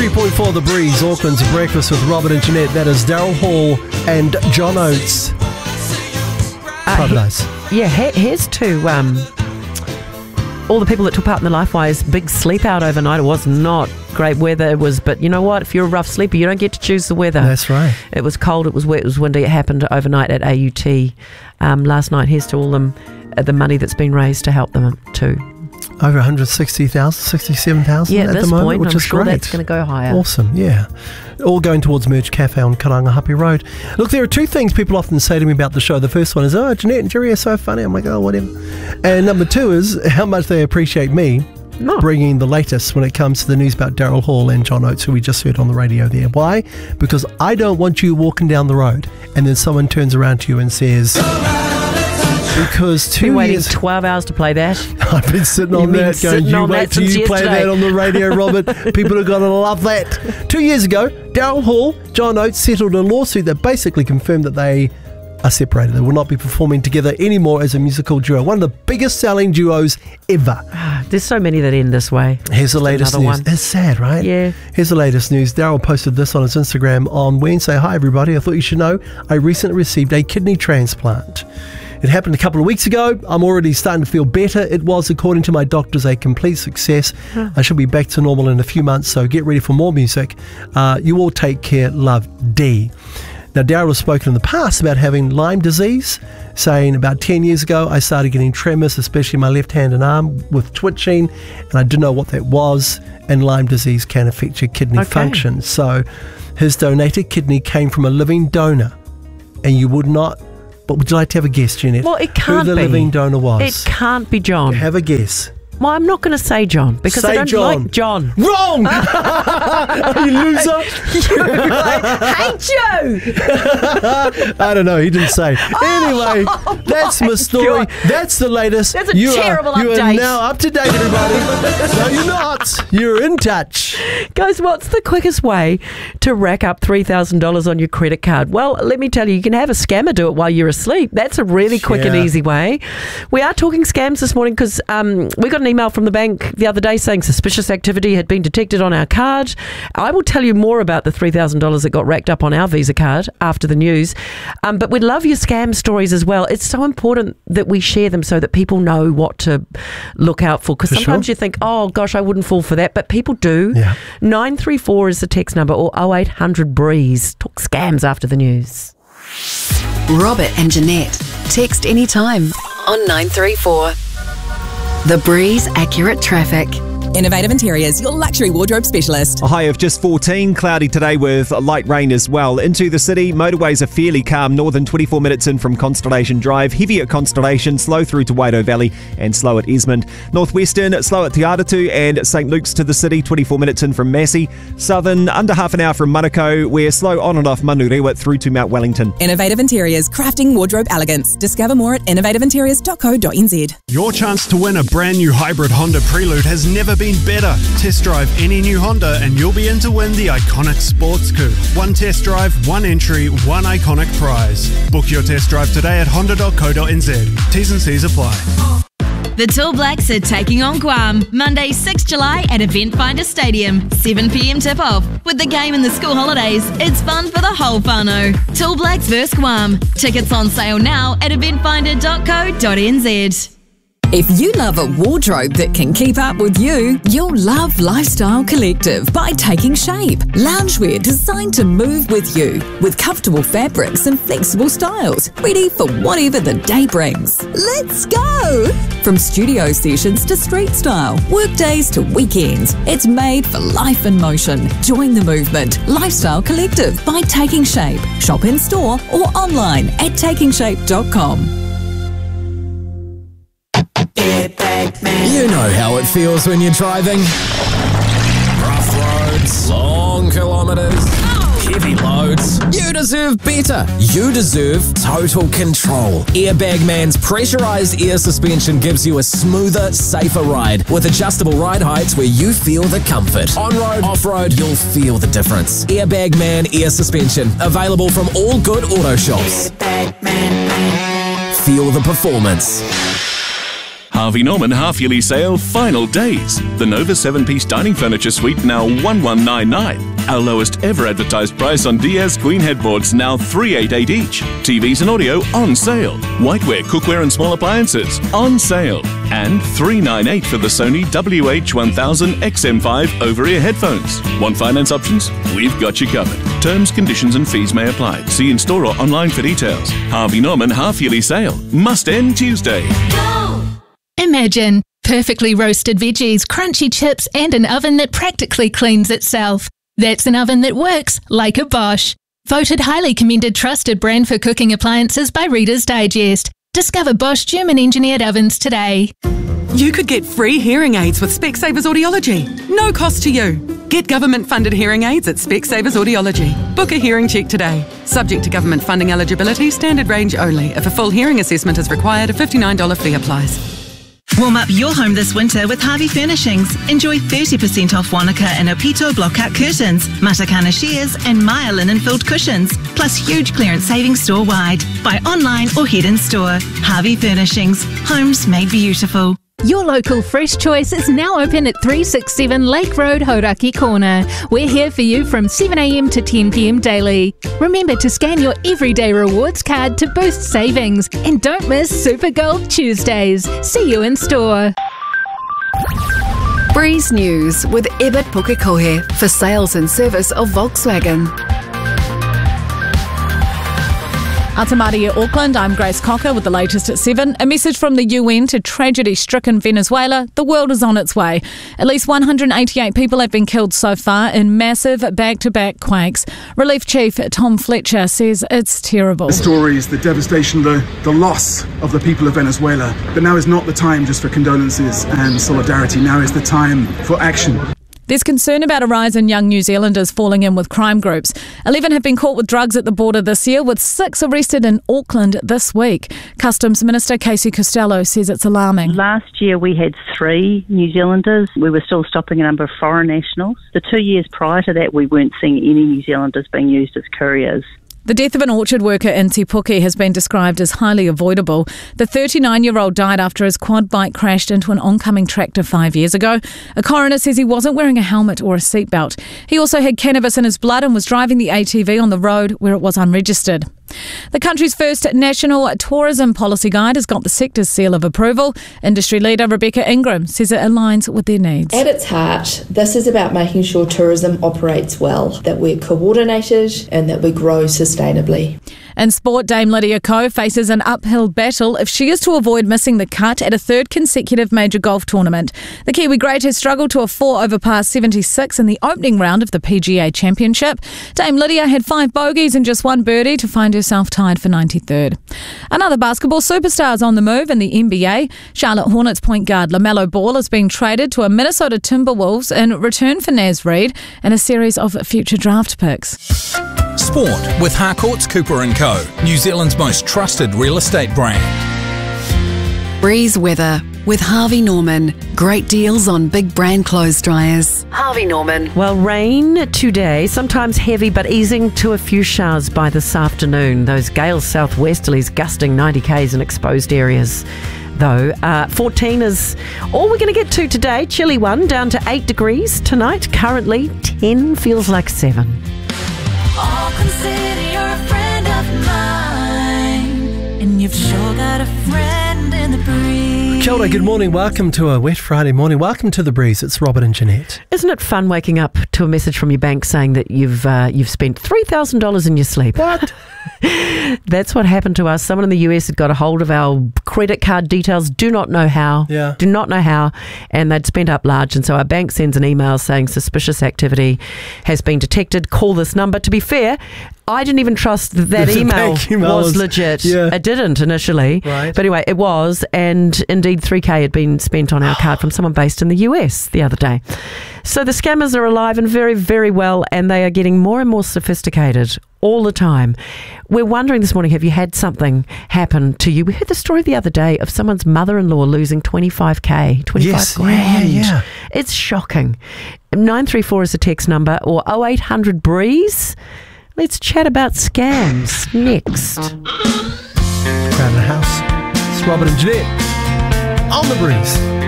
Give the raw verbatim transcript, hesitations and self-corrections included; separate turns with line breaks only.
ninety-three point four The Breeze, Auckland's Breakfast with Robert and Jeanette. That is Daryl Hall and John Oates.
Uh,
Private Eyes.
He, yeah, he, here's to um, all the people that took part in the LifeWise big sleep out overnight. It was not great weather. It was, but you know what? If you're a rough sleeper, you don't get to choose the weather.
That's right.
It was cold, it was wet, it was windy. It happened overnight at A U T um, last night. Here's to all them, uh, the money that's been raised to help them too.
Over one hundred sixty thousand, sixty-seven thousand
yeah, at,
at
this
the moment,
point,
which
I'm
is
sure
great.
That's going to go higher.
Awesome, yeah. All going towards Merge Cafe on Karangahape Road. Look, there are two things people often say to me about the show. The first one is, oh, Jeanette and Jerry are so funny. I'm like, oh, whatever. And number two is how much they appreciate me
No.
bringing the latest when it comes to the news about Daryl Hall and John Oates, who we just heard on the radio there. Why? Because I don't want you walking down the road and then someone turns around to you and says... Because two
been waiting
years...
twelve hours to play that.
I've been sitting on
You've been
that going,
sitting
you
on
wait
that
till
since
you play
yesterday."
that on the radio, Robert. People are going to love that. Two years ago, Daryl Hall, John Oates settled a lawsuit that basically confirmed that they are separated. They will not be performing together anymore as a musical duo. One of the biggest selling duos ever.
There's so many that end this way.
Here's the latest
another
news.
one.
It's sad, right?
Yeah.
Here's the latest news. Daryl posted this on his Instagram on Wednesday. Hi, everybody. I thought you should know I recently received a kidney transplant. It happened a couple of weeks ago. I'm already starting to feel better. It was, according to my doctors, a complete success. Huh. I should be back to normal in a few months, so get ready for more music. Uh, you all take care. Love, D. Now, Daryl has spoken in the past about having Lyme disease, saying about ten years ago, I started getting tremors, especially my left hand and arm with twitching, and I didn't know what that was, and Lyme disease can affect your kidney
okay.
function. So his donated kidney came from a living donor, and you would not... But would you like to have a guess, Jeanette?
Well, it can't
Who the
be.
living donor was?
It can't be John.
Have a guess.
Well, I'm not going to say John because
Say
I don't
John.
like John.
Wrong! You loser!
Hate you!
I don't know, he didn't say. Anyway,
Oh
that's
my
my story.
God.
That's the latest.
That's a
you
terrible
are, You are
update.
now up to date, everybody. No, you're not. You're in touch.
Guys, what's the quickest way to rack up three thousand dollars on your credit card? Well, let me tell you, you can have a scammer do it while you're asleep. That's a really quick and
Yeah.
easy way. We are talking scams this morning because um, we got an email from the bank the other day saying suspicious activity had been detected on our card. I will tell you more about the three thousand dollars that got racked up on our Visa card after the news. Um, but we'd love your scam stories as well. It's so important that we share them so that people know what to look out for. Because
For
sometimes
sure.
you think, oh, gosh, I wouldn't fall for that. But people do.
Yeah.
nine three four is the text number or oh eight hundred breeze. Talk scams after the news.
Robert and Jeanette. Text anytime on nine three four. The Breeze Accurate Traffic.
Innovative Interiors, your luxury wardrobe specialist.
A high of just fourteen, cloudy today with light rain as well. Into the city, motorways are fairly calm. Northern twenty-four minutes in from Constellation Drive. Heavy at Constellation, slow through to Waido Valley and slow at Esmond. Northwestern, slow at Te Aratu and St Luke's to the city, twenty-four minutes in from Massey. Southern, under half an hour from Manukau. We're slow on and off Manurewa through to Mount Wellington.
Innovative Interiors, crafting wardrobe elegance. Discover more at innovative interiors dot co dot n z.
Your chance to win a brand new hybrid Honda Prelude has never been better. Test drive any new Honda and you'll be in to win the iconic sports coupe. One test drive, one entry, one iconic prize. Book your test drive today at honda dot co dot n z. T's and C's apply.
The Tall Blacks are taking on Guam, Monday sixth of July at Event Finder Stadium, seven p m tip-off. With the game in the school holidays, it's fun for the whole whānau. Tall Blacks versus Guam. Tickets on sale now at event finder dot co dot n z.
If you love a wardrobe that can keep up with you, you'll love Lifestyle Collective by Taking Shape. Loungewear designed to move with you, with comfortable fabrics and flexible styles, ready for whatever the day brings. Let's go! From studio sessions to street style, workdays to weekends, it's made for life in motion. Join the movement. Lifestyle Collective by Taking Shape. Shop in store or online at taking shape dot com.
You know how it feels when you're driving. Rough roads, long kilometres, heavy loads. You deserve better. You deserve total control. Airbag Man's pressurised air suspension gives you a smoother, safer ride with adjustable ride heights where you feel the comfort. On-road, off-road, you'll feel the difference. Airbag Man air suspension, available from all good auto shops. Feel the performance.
Harvey Norman half-yearly sale final days. The Nova seven-piece dining furniture suite now one one nine nine. Our lowest ever advertised price on Diaz Queen headboards now three eight eight each. T Vs and audio on sale. Whiteware, cookware and small appliances on sale. And three nine eight for the Sony W H one thousand X M five over-ear headphones. Want finance options? We've got you covered. Terms, conditions and fees may apply. See in-store or online for details. Harvey Norman half-yearly sale. Must end Tuesday.
Imagine perfectly roasted veggies, crunchy chips and an oven that practically cleans itself. That's an oven that works like a Bosch. Voted highly commended trusted brand for cooking appliances by Reader's Digest. Discover Bosch German-engineered ovens today.
You could get free hearing aids with Specsavers Audiology. No cost to you. Get government-funded hearing aids at Specsavers Audiology. Book a hearing check today. Subject to government funding eligibility, standard range only. If a full hearing assessment is required, a fifty-nine dollars fee applies.
Warm up your home this winter with Harvey Furnishings. Enjoy thirty percent off Wanaka and Opito block-out curtains, Matakana shears and Maya linen-filled cushions, plus huge clearance savings store-wide. Buy online or head in store. Harvey Furnishings. Homes made beautiful.
Your local Fresh Choice is now open at three sixty-seven Lake Road, Hauraki Corner. We're here for you from seven a m to ten p m daily. Remember to scan your Everyday Rewards card to boost savings. And don't miss Super Gold Tuesdays. See you in store.
Breeze News with Ebert Pukekohe for sales and service of Volkswagen.
Atamari at Auckland, I'm Grace Cocker with the latest at seven. A message from the U N to tragedy-stricken Venezuela. The world is on its way. At least one hundred eighty-eight people have been killed so far in massive back-to-back quakes. Relief Chief Tom Fletcher says it's terrible.
The stories, the devastation, the, the loss of the people of Venezuela. But now is not the time just for condolences and solidarity. Now is the time for action.
There's concern about a rise in young New Zealanders falling in with crime groups. Eleven have been caught with drugs at the border this year, with six arrested in Auckland this week. Customs Minister Casey Costello says it's alarming.
Last year we had three New Zealanders. We were still stopping a number of foreign nationals. The two years prior to that, we weren't seeing any New Zealanders being used as couriers.
The death of an orchard worker in Te Puke has been described as highly avoidable. The thirty-nine-year-old died after his quad bike crashed into an oncoming tractor five years ago. A coroner says he wasn't wearing a helmet or a seatbelt. He also had cannabis in his blood and was driving the A T V on the road where it was unregistered. The country's first national tourism policy guide has got the sector's seal of approval. Industry leader Rebecca Ingram says it aligns with their needs.
At its heart, this is about making sure tourism operates well, that we're coordinated and that we grow sustainably.
In sport, Dame Lydia Ko faces an uphill battle if she is to avoid missing the cut at a third consecutive major golf tournament. The Kiwi great has struggled to a four over par seventy-six in the opening round of the P G A Championship. Dame Lydia had five bogeys and just one birdie to find herself tied for ninety-third. Another basketball superstar is on the move in the N B A. Charlotte Hornets point guard LaMelo Ball is being traded to a Minnesota Timberwolves in return for Naz Reid and a series of future draft picks.
Sport with Harcourts Cooper and Co, New Zealand's most trusted real estate brand.
Breeze weather with Harvey Norman. Great deals on big brand clothes dryers. Harvey Norman.
Well, rain today, sometimes heavy but easing to a few showers by this afternoon. Those gales southwesterlies gusting ninety k's in exposed areas. Though uh, fourteen is all we're going to get to today. Chilly one, down to eight degrees tonight. Currently ten, feels like seven.
I'll consider you're a friend of mine, and you've sure got a friend in the breeze.
Kia ora, good morning. Welcome to a wet Friday morning. Welcome to The Breeze. It's Robert and Jeanette.
Isn't it fun waking up to a message from your bank saying that you've uh, you've spent three thousand dollars in your sleep?
What?
That's what happened to us. Someone in the U S had got a hold of our credit card details. Do not know how.
Yeah.
Do not know how. And they'd spent up large. And so our bank sends an email saying suspicious activity has been detected. Call this number. To be fair, I didn't even trust that that email,
email
was
was,
legit.
Yeah.
It didn't initially.
Right.
But anyway, it was. And indeed, three K had been spent on our card from someone based in the U S the other day. So the scammers are alive and very, very well. And they are getting more and more sophisticated all the time. We're wondering this morning, have you had something happen to you? We heard the story the other day of someone's mother-in-law losing twenty-five K, twenty-five
Yes,
grand.
yeah, yeah.
It's shocking. nine three four is the text number, or oh eight hundred breeze. Let's chat about scams next.
Crowd in the house. It's Robert and Jeanette on The Breeze.